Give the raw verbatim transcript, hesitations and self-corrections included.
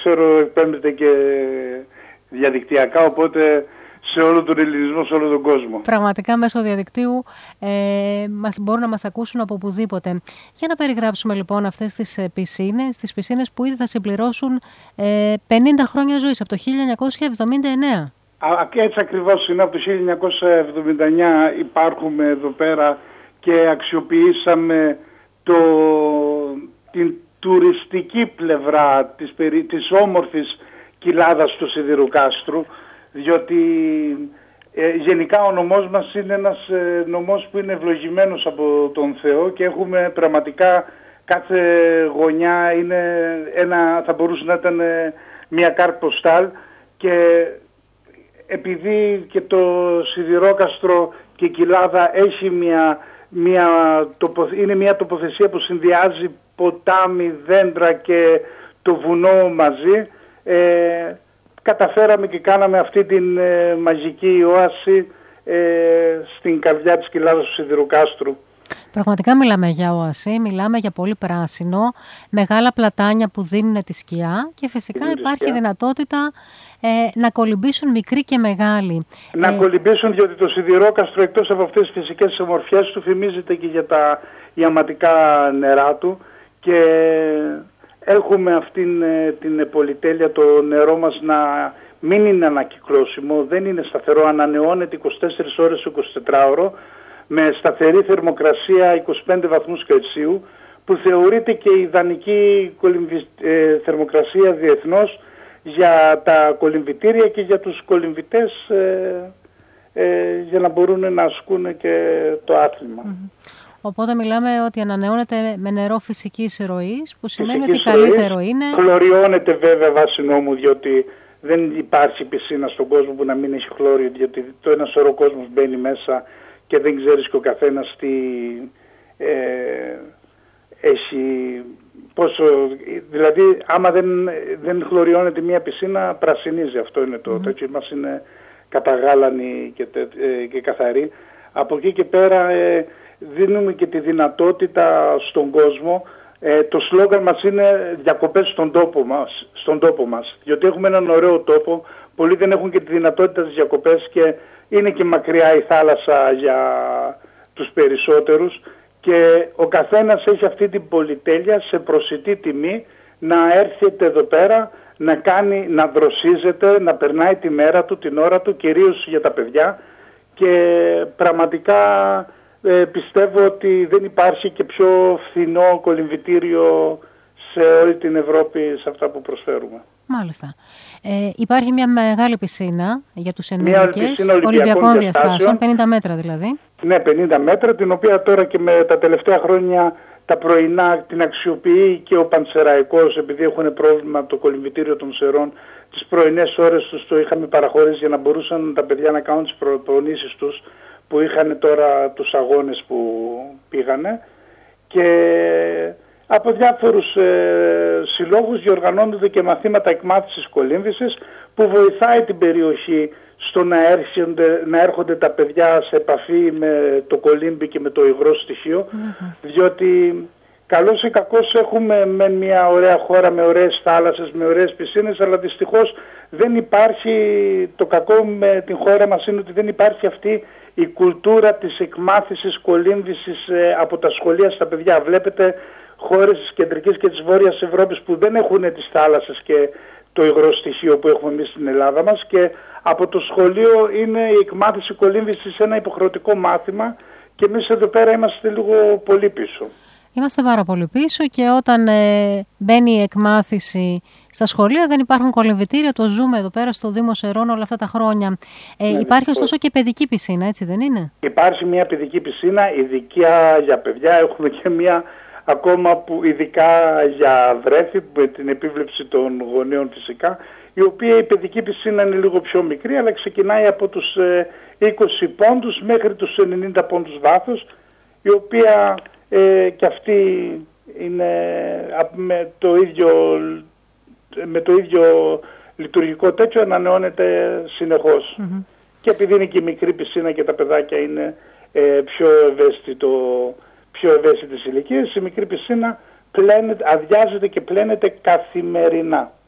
ξέρω εκπέμπεται και διαδικτυακά, οπότε σε όλο τον ελληνισμό, σε όλο τον κόσμο. Πραγματικά μέσω διαδικτύου ε, μας, μπορούν να μας ακούσουν από οπουδήποτε. Για να περιγράψουμε λοιπόν αυτές τις πισίνες, τις πισίνες που ήδη θα συμπληρώσουν ε, πενήντα χρόνια ζωής, από το χίλια εννιακόσια εβδομήντα εννέα. Α, έτσι ακριβώς είναι, από το χίλια εννιακόσια εβδομήντα εννέα υπάρχουμε εδώ πέρα και αξιοποιήσαμε το, την τουριστική πλευρά της, περί, της όμορφης κοιλάδας του Σιδηροκάστρου, διότι ε, γενικά ο νομός μας είναι ένας ε, νομός που είναι ευλογημένος από τον Θεό και έχουμε πραγματικά κάθε γωνιά είναι ένα, θα μπορούσε να ήταν ε, μια κάρτα ποστάλ, και επειδή και το Σιδηρόκαστρο και η κοιλάδα έχει μια, μια, είναι μια τοποθεσία που συνδυάζει ποτάμι, δέντρα και το βουνό μαζί, ε, καταφέραμε και κάναμε αυτή την ε, μαγική οάση ε, στην καρδιά της κοιλάδας του Σιδηροκάστρου. Πραγματικά μιλάμε για οάση, μιλάμε για πολύ πράσινο, μεγάλα πλατάνια που δίνουν τη σκιά και φυσικά Δίνουν υπάρχει σκιά. δυνατότητα ε, να κολυμπήσουν μικροί και μεγάλοι. Να ε... κολυμπήσουν, διότι το Σιδηρόκαστρο εκτός από αυτές τις φυσικές ομορφιές του φημίζεται και για τα ιαματικά νερά του, και έχουμε αυτήν την πολυτέλεια το νερό μας να μην είναι ανακυκλώσιμο, δεν είναι σταθερό, ανανεώνεται είκοσι τέσσερις ώρες το εικοσιτετράωρο με σταθερή θερμοκρασία είκοσι πέντε βαθμούς Κελσίου, που θεωρείται και η ιδανική κολυμβη... ε, θερμοκρασία διεθνώς για τα κολυμβητήρια και για τους κολυμβητές, ε, ε, για να μπορούν να ασκούν και το άθλημα. Mm-hmm. Οπότε μιλάμε ότι ανανεώνεται με νερό φυσικής ροής, που σημαίνει φυσικής ότι ροής, καλύτερο είναι. Χλωριώνεται βέβαια βάσει νόμου, διότι δεν υπάρχει πισίνα στον κόσμο που να μην έχει χλώριο, διότι το ένα σωρό κόσμος μπαίνει μέσα και δεν ξέρεις και ο καθένας τι ε, έχει, πόσο, δηλαδή άμα δεν, δεν χλωριώνεται μια πισίνα πρασινίζει, αυτό είναι το mm-hmm. τέτοιο, μας είναι καταγάλανη και, ε, και καθαρή. Από εκεί και πέρα ε, δίνουμε και τη δυνατότητα στον κόσμο. Ε, το σλόγγαν μας είναι διακοπές στον τόπο μας, στον τόπο μας, διότι έχουμε έναν ωραίο τόπο, πολλοί δεν έχουν και τη δυνατότητα της διακοπές και είναι και μακριά η θάλασσα για τους περισσότερους, και ο καθένας έχει αυτή την πολυτέλεια σε προσιτή τιμή να έρθετε εδώ πέρα, να κάνει, να δροσίζεται, να περνάει τη μέρα του, την ώρα του, κυρίως για τα παιδιά, και πραγματικά ε, πιστεύω ότι δεν υπάρχει και πιο φθηνό κολυμβητήριο σε όλη την Ευρώπη σε αυτά που προσφέρουμε. Μάλιστα. Ε, υπάρχει μια μεγάλη πισίνα για τους ενήλικες Ολυμπιακών διαστάσεων, πενήντα μέτρα δηλαδή. Ναι, πενήντα μέτρα, την οποία τώρα και με τα τελευταία χρόνια τα πρωινά την αξιοποιεί και ο Πανσεραϊκός, επειδή έχουν πρόβλημα το κολυμβητήριο των Σερών. Τις πρωινές ώρες τους το είχαμε παραχωρήσει για να μπορούσαν τα παιδιά να κάνουν τις προπονήσεις τους, που είχαν τώρα τους αγώνες που πήγανε, και από διάφορους ε, συλλόγους διοργανώνονται και μαθήματα εκμάθησης κολύμβησης, που βοηθάει την περιοχή στο να έρχονται, να έρχονται τα παιδιά σε επαφή με το κολύμπι και με το υγρό στοιχείο, mm-hmm. διότι καλώς ή κακώς έχουμε με μια ωραία χώρα με ωραίες θάλασσες, με ωραίες πισίνες, αλλά δυστυχώς δεν υπάρχει, το κακό με την χώρα μας είναι ότι δεν υπάρχει αυτή η κουλτούρα της εκμάθησης κολύμβησης ε, από τα σχολεία στα παιδιά. Βλέπετε χώρες της κεντρικής και της βόρειας Ευρώπης που δεν έχουν τις θάλασσες και το υγρό στοιχείο που έχουμε εμείς στην Ελλάδα μας, και από το σχολείο είναι η εκμάθηση κολύμβησης ένα υποχρεωτικό μάθημα, και εμείς εδώ πέρα είμαστε λίγο πολύ πίσω. Είμαστε πάρα πολύ πίσω, και όταν ε, μπαίνει η εκμάθηση στα σχολεία δεν υπάρχουν κολυμβητήρια. Το ζούμε εδώ πέρα στο Δήμο Σερών όλα αυτά τα χρόνια. Ε, ναι, υπάρχει ωστόσο και παιδική πισίνα, έτσι δεν είναι? Υπάρχει μια παιδική πισίνα ειδικά για παιδιά. Έχουμε και μια ακόμα που ειδικά για βρέφη, με την επίβλεψη των γονέων φυσικά, η οποία η παιδική πισίνα είναι λίγο πιο μικρή, αλλά ξεκινάει από τους ε, είκοσι πόντους μέχρι τους ενενήντα πόντους βάθος, η οποία ε, και αυτή είναι με το ίδιο, με το ίδιο λειτουργικό τέτοιο, ανανεώνεται συνεχώς. Mm-hmm. Και επειδή είναι και η μικρή πισίνα και τα παιδάκια είναι ε, πιο ευαίσθητο, πιο ευαίσθητες ηλικίες, η μικρή πισίνα πλένεται, αδειάζεται και πλένεται καθημερινά.